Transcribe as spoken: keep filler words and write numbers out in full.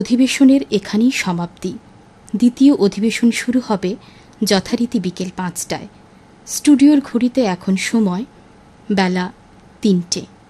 অধিবেশনের এখানেই সমাপ্তি। দ্বিতীয় অধিবেশন শুরু হবে যথারীতি বিকেল পাঁচটায়। স্টুডিওর ঘড়িতে এখন সময় বেলা তিনটে।